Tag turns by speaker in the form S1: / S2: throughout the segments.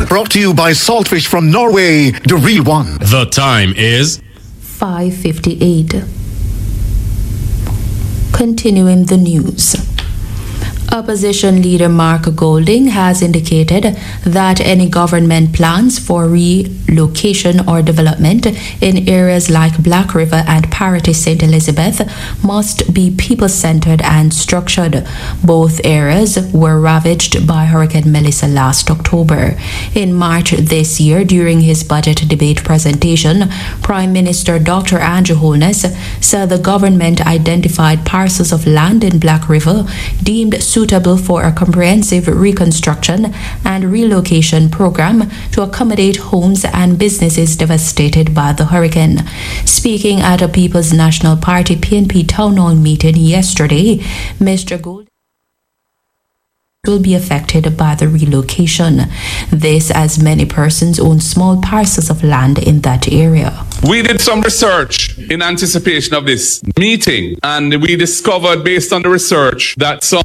S1: Brought to you by Saltfish from Norway, the real one.
S2: The time is
S3: 5:58. Continuing the news. Opposition leader Mark Golding has indicated that any government plans for relocation or development in areas like Black River and Parity St. Elizabeth must be people-centered and structured. Both areas were ravaged by Hurricane Melissa last October. In March this year, during his budget debate presentation, Prime Minister Dr. Andrew Holness said the government identified parcels of land in Black River deemed suitable for a comprehensive reconstruction and relocation program to accommodate homes and businesses devastated by the hurricane. Speaking at a People's National Party PNP town hall meeting yesterday, Mr. Gold will be affected by the relocation. This as many persons own small parcels of land in that area.
S4: We did some research in anticipation of this meeting, and we discovered, based on the research, that some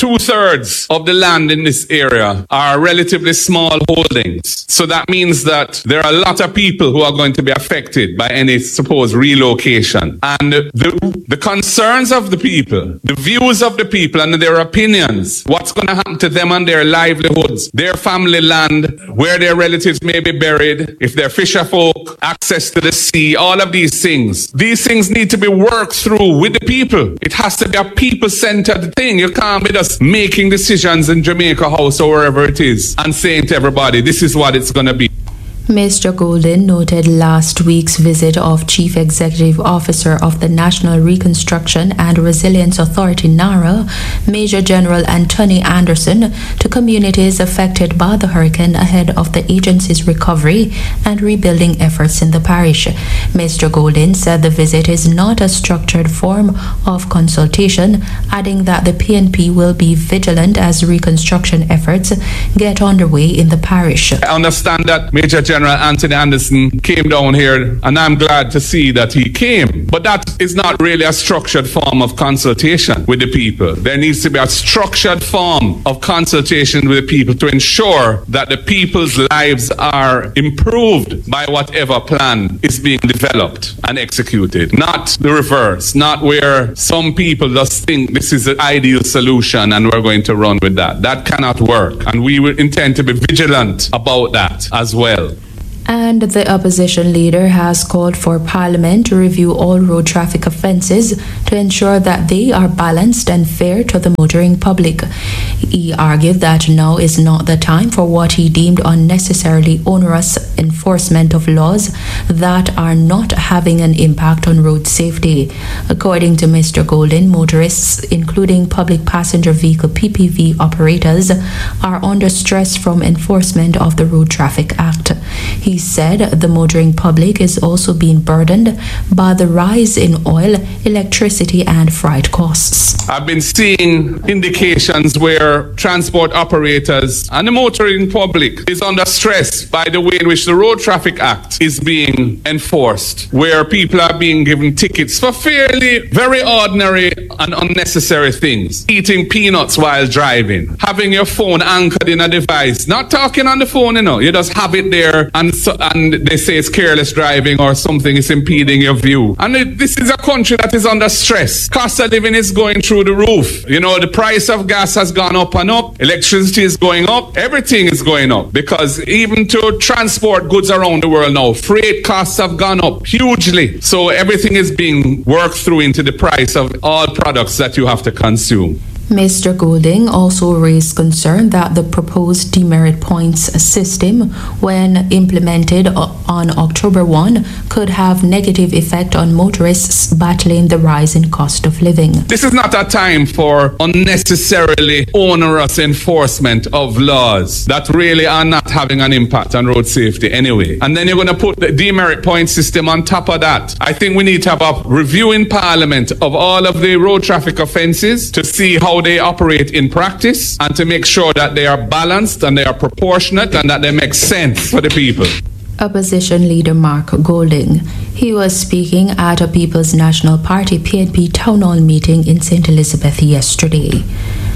S4: 2/3 of the land in this area are relatively small holdings. So that means that there are a lot of people who are going to be affected by any supposed relocation. And the concerns of the people, the views of the people and their opinions, what's going to happen to them and their livelihoods, their family land, where their relatives may be buried, if they're fisher folk, access to the sea, all of these things. These things need to be worked through with the people. It has to be a people-centered thing. You can't be just making decisions in Jamaica House or wherever it is and saying to everybody, this is what it's going to be.
S3: Mr. Golden noted last week's visit of Chief Executive Officer of the National Reconstruction and Resilience Authority, NARA, Major General Anthony Anderson, to communities affected by the hurricane ahead of the agency's recovery and rebuilding efforts in the parish. Mr. Golden said the visit is not a structured form of consultation, adding that the PNP will be vigilant as reconstruction efforts get underway in the parish.
S4: I understand that Major General Anthony Anderson came down here, and I'm glad to see that he came. But that is not really a structured form of consultation with the people. There needs to be a structured form of consultation with the people to ensure that the people's lives are improved by whatever plan is being developed and executed. Not the reverse, not where some people just think this is the ideal solution and we're going to run with that. That cannot work, and we will intend to be vigilant about that as well.
S3: And the opposition leader has called for Parliament to review all road traffic offences to ensure that they are balanced and fair to the motoring public. He argued that now is not the time for what he deemed unnecessarily onerous enforcement of laws that are not having an impact on road safety. According to Mr. Golden, motorists, including public passenger vehicle PPV operators, are under stress from enforcement of the Road Traffic Act. He said the motoring public is also being burdened by the rise in oil, electricity, and freight costs.
S4: I've been seeing indications where transport operators and the motoring public is under stress by the way in which the Road Traffic Act is being enforced, where people are being given tickets for fairly very ordinary and unnecessary things. Eating peanuts while driving, having your phone anchored in a device, not talking on the phone, you just have it there, and they say it's careless driving or something is impeding your view. And this is a country that is under stress. Cost of living is going through the roof. The price of gas has gone up and up. Electricity is going up. Everything is going up, because even to transport goods around the world now, freight costs have gone up hugely. So everything is being worked through into the price of all products that you have to consume.
S3: Mr. Golding also raised concern that the proposed demerit points system, when implemented on October 1, could have negative effect on motorists battling the rise in cost of living.
S4: This is not a time for unnecessarily onerous enforcement of laws that really are not having an impact on road safety anyway. And then you're going to put the demerit point system on top of that. I think we need to have a review in Parliament of all of the road traffic offences to see how they operate in practice, and to make sure that they are balanced and they are proportionate and that they make sense for the people.
S3: Opposition leader Mark Golding. He was speaking at a People's National Party PNP town hall meeting in St. Elizabeth yesterday.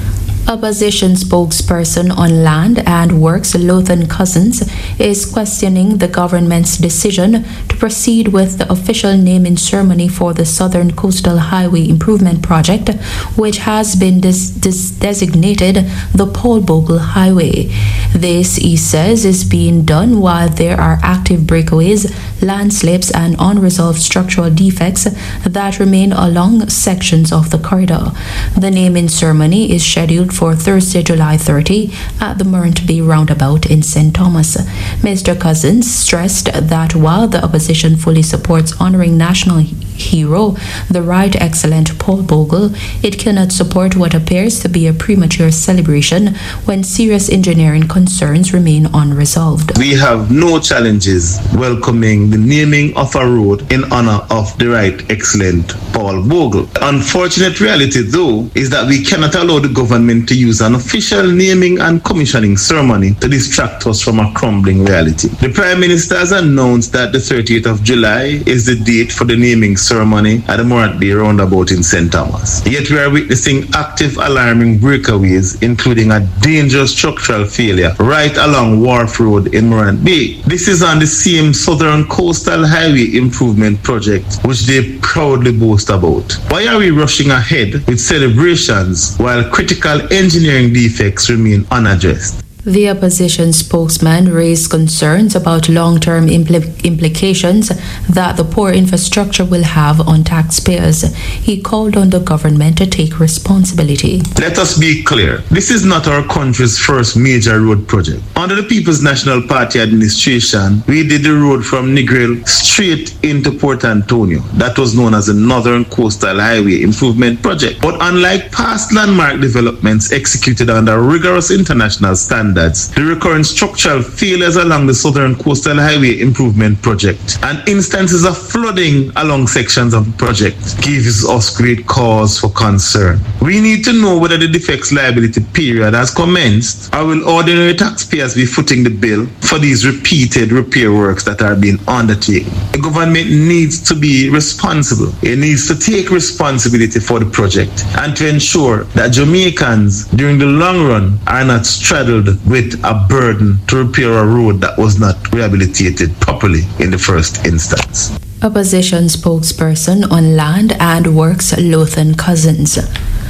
S3: Opposition spokesperson on Land and Works, Lothan Cousins, is questioning the government's decision to proceed with the official naming ceremony for the Southern Coastal Highway Improvement Project, which has been designated the Paul Bogle Highway. This, he says, is being done while there are active breakaways, landslips, and unresolved structural defects that remain along sections of the corridor. The naming ceremony is scheduled for Thursday, July 30 at the Morant Bay Roundabout in St. Thomas. Mr. Cousins stressed that while the opposition fully supports honoring national hero, the Right Excellent Paul Bogle, it cannot support what appears to be a premature celebration when serious engineering concerns remain unresolved.
S2: We have no challenges welcoming the naming of a road in honor of the Right Excellent Paul Bogle. The unfortunate reality, though, is that we cannot allow the government to use an official naming and commissioning ceremony to distract us from a crumbling reality. The Prime Minister has announced that the 30th of July is the date for the naming ceremony at the Morant Bay Roundabout in St. Thomas. Yet we are witnessing active alarming breakaways, including a dangerous structural failure right along Wharf Road in Morant Bay. This is on the same Southern Coastal Highway Improvement Project, which they proudly boast about. Why are we rushing ahead with celebrations while critical engineering defects remain unaddressed?
S3: The opposition spokesman raised concerns about long-term implications that the poor infrastructure will have on taxpayers. He called on the government to take responsibility.
S2: Let us be clear. This is not our country's first major road project. Under the People's National Party administration, we did the road from Negril straight into Port Antonio. That was known as the Northern Coastal Highway Improvement Project. But unlike past landmark developments executed under rigorous international standards, the recurrent structural failures along the Southern Coastal Highway Improvement Project and instances of flooding along sections of the project gives us great cause for concern. We need to know whether the defects liability period has commenced, or will ordinary taxpayers be footing the bill for these repeated repair works that are being undertaken. The government needs to be responsible. It needs to take responsibility for the project and to ensure that Jamaicans during the long run are not straddled with a burden to repair a road that was not rehabilitated properly in the first instance.
S3: Opposition spokesperson on Land and Works, Lothan Cousins.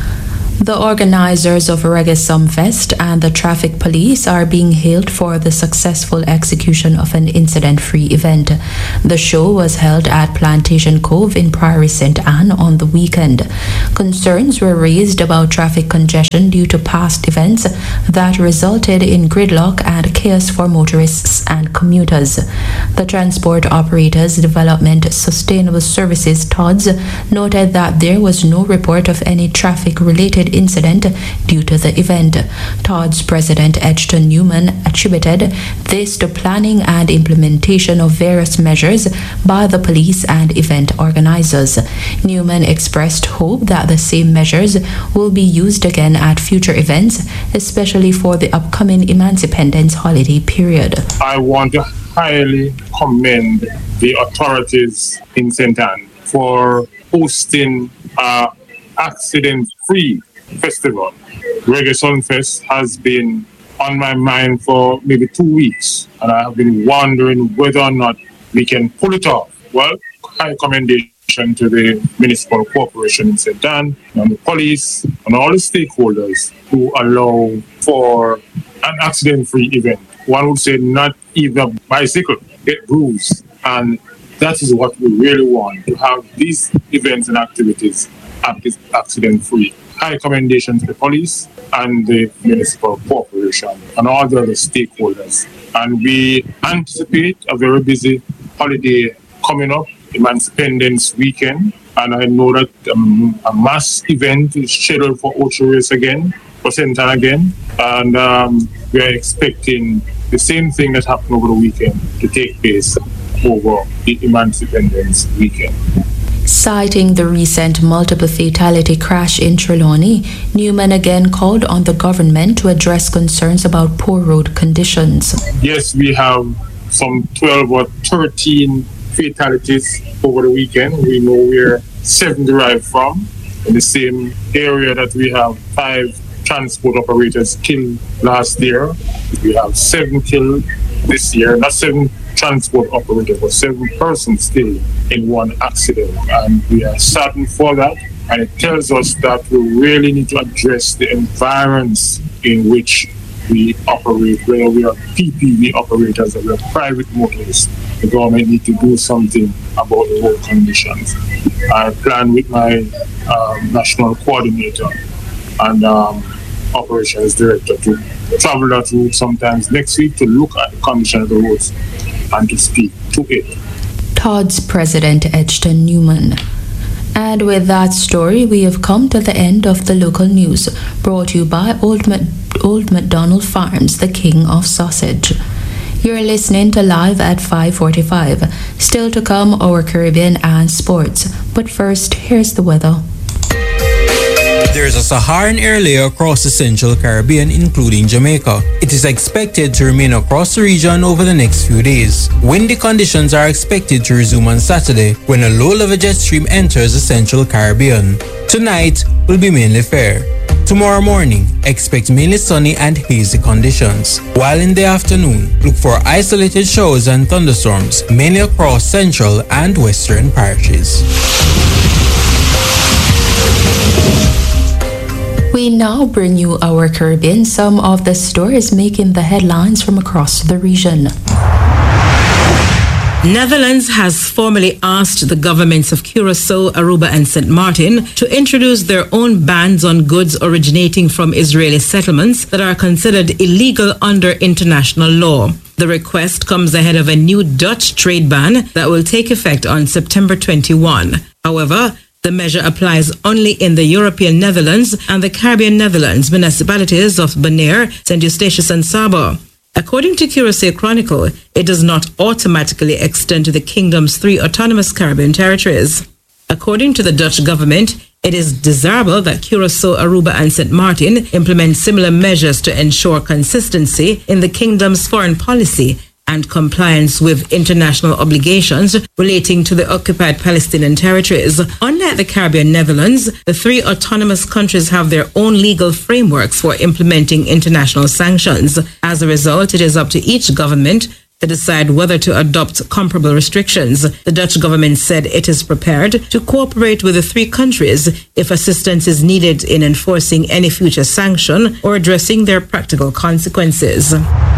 S3: The organizers of Reggae Sumfest and the traffic police are being hailed for the successful execution of an incident-free event. The show was held at Plantation Cove in Priory St. Anne on the weekend. Concerns were raised about traffic congestion due to past events that resulted in gridlock and chaos for motorists and commuters. The Transport Operators Development Sustainable Services TODS noted that there was no report of any traffic-related incident due to the event. TODS President Edgerton Newman attributed this to planning and implementation of various measures by the police and event organizers. Newman expressed hope that the same measures will be used again at future events, especially for the upcoming Emancipendence holiday period.
S5: I want to highly commend the authorities in St. Anne for hosting an accident-free festival. Reggae Sunfest has been on my mind for maybe 2 weeks, and I have been wondering whether or not we can pull it off. Well, high commendation to the Municipal Corporation in St. Anne and the police and all the stakeholders who allow for an accident-free event. One would say not even a bicycle get bruised, and that is what we really want, to have these events and activities accident-free. High commendation to the police and the Municipal Corporation and all the other stakeholders. And we anticipate a very busy holiday coming up, Emancipendence weekend. And I know that a mass event is scheduled for Ocho Race again, for St. Anne again. And we are expecting the same thing that happened over the weekend to take place over the Emancipendence weekend.
S3: Citing the recent multiple fatality crash in Trelawney, Newman again called on the government to address concerns about poor road conditions.
S5: Yes, we have some 12 or 13 fatalities over the weekend. We know where 7 derived from, in the same area that we have 5 transport operators killed last year. We have 7 killed this year. Not 7 transport operators, but 7 persons still in one accident. And we are saddened for that. And it tells us that we really need to address the environments in which we operate, whether we are PPV operators or we are private motorists. The government needs to do something about the road conditions. I plan with my national coordinator and operations director to travel that route sometimes next week to look at the condition of the roads and to speak to it.
S3: Todd's President Edgerton Newman. And with that story, we have come to the end of the local news, brought to you by Old MacDonald Farms, the king of sausage. You're listening to Live at 5:45. Still to come, our Caribbean and sports. But first, here's the weather.
S6: There's a Saharan air layer across the central Caribbean, including Jamaica. It is expected to remain across the region over the next few days. Windy conditions are expected to resume on Saturday when a low-level jet stream enters the central Caribbean. Tonight will be mainly fair. Tomorrow morning, expect mainly sunny and hazy conditions. While in the afternoon, look for isolated showers and thunderstorms, mainly across central and western parishes.
S3: We now bring you our Caribbean, some of the stories making the headlines from across the region.
S7: Netherlands has formally asked the governments of Curacao, Aruba and St. Martin to introduce their own bans on goods originating from Israeli settlements that are considered illegal under international law. The request comes ahead of a new Dutch trade ban that will take effect on September 21. However, the measure applies only in the European Netherlands and the Caribbean Netherlands municipalities of Bonaire, St. Eustatius and Saba. According to Curacao Chronicle, it does not automatically extend to the kingdom's 3 autonomous Caribbean territories. According to the Dutch government, it is desirable that Curacao, Aruba and St. Martin implement similar measures to ensure consistency in the kingdom's foreign policy and compliance with international obligations relating to the occupied Palestinian territories. Unlike the Caribbean Netherlands, the 3 autonomous countries have their own legal frameworks for implementing international sanctions. As a result, it is up to each government to decide whether to adopt comparable restrictions. The Dutch government said it is prepared to cooperate with the 3 countries if assistance is needed in enforcing any future sanction or addressing their practical consequences.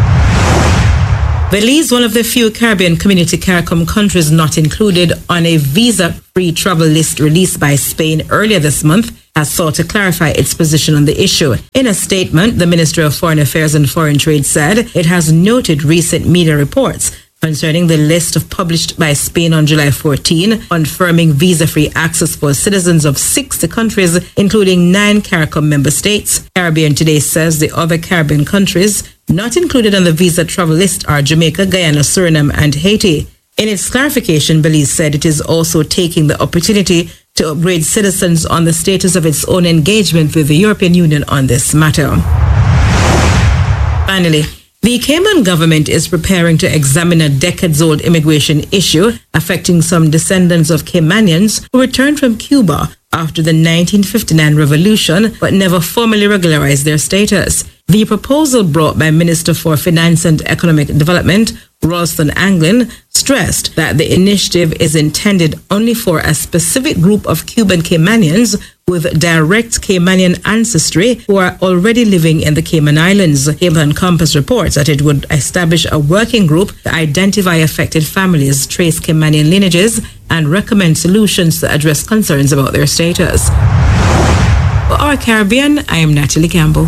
S7: Belize, one of the few Caribbean Community CARICOM countries not included on a visa-free travel list released by Spain earlier this month, has sought to clarify its position on the issue. In a statement, the Ministry of Foreign Affairs and Foreign Trade said it has noted recent media reports concerning the list published by Spain on July 14, confirming visa-free access for citizens of 60 countries, including 9 CARICOM member states. Caribbean Today says the other Caribbean countries not included on the visa travel list are Jamaica, Guyana, Suriname, and Haiti. In its clarification, Belize said it is also taking the opportunity to upgrade citizens on the status of its own engagement with the European Union on this matter. Finally, the Cayman government is preparing to examine a decades-old immigration issue affecting some descendants of Caymanians who returned from Cuba after the 1959 revolution but never formally regularized their status. The proposal brought by Minister for Finance and Economic Development, Ralston Anglin, stressed that the initiative is intended only for a specific group of Cuban Caymanians with direct Caymanian ancestry who are already living in the Cayman Islands. Cayman Compass reports that it would establish a working group to identify affected families, trace Caymanian lineages, and recommend solutions to address concerns about their status. For our Caribbean, I am Natalie Campbell.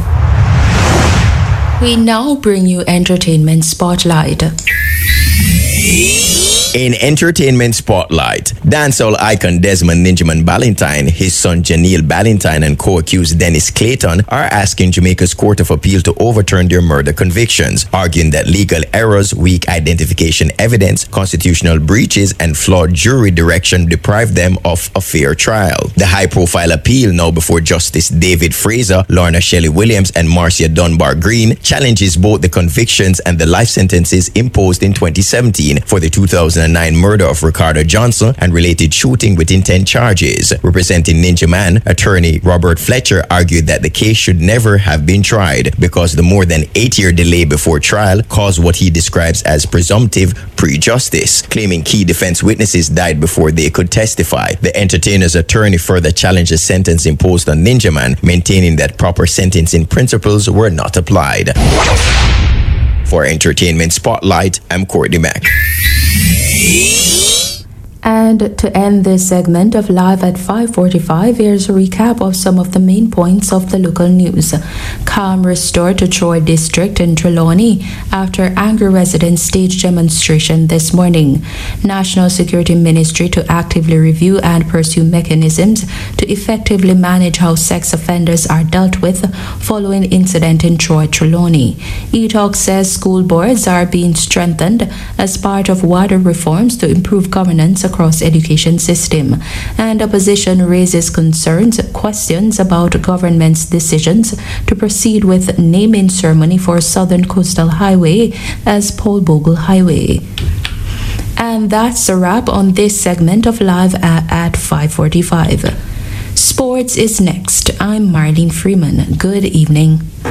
S3: We now bring you Entertainment Spotlight.
S8: In Entertainment Spotlight, dancehall icon Desmond Ninjaman Ballantyne, his son Janelle Ballantyne, and co-accused Dennis Clayton are asking Jamaica's Court of Appeal to overturn their murder convictions, arguing that legal errors, weak identification evidence, constitutional breaches, and flawed jury direction deprived them of a fair trial. The high-profile appeal, now before Justice David Fraser, Lorna Shelley Williams, and Marcia Dunbar Green, challenges both the convictions and the life sentences imposed in 2017 for the 2009 murder of Ricardo Johnson and related shooting with intent charges. Representing Ninja Man, attorney Robert Fletcher argued that the case should never have been tried because the more than 8-year delay before trial caused what he describes as presumptive prejudice, claiming key defense witnesses died before they could testify. The entertainer's attorney further challenged the sentence imposed on Ninja Man, maintaining that proper sentencing principles were not applied. For Entertainment Spotlight, I'm Courtney Mack.
S3: And to end this segment of Live at 5:45, here's a recap of some of the main points of the local news. Calm restored to Troy District in Trelawney after angry residents staged demonstration this morning. National Security Ministry to actively review and pursue mechanisms to effectively manage how sex offenders are dealt with following incident in Troy Trelawney. ETOC says school boards are being strengthened as part of wider reforms to improve governance across education system, and opposition raises questions about government's decisions to proceed with naming ceremony for Southern Coastal Highway as Paul Bogle Highway. And that's a wrap on this segment of Live at 5:45. Sports is next. I'm Marlene Freeman. Good evening.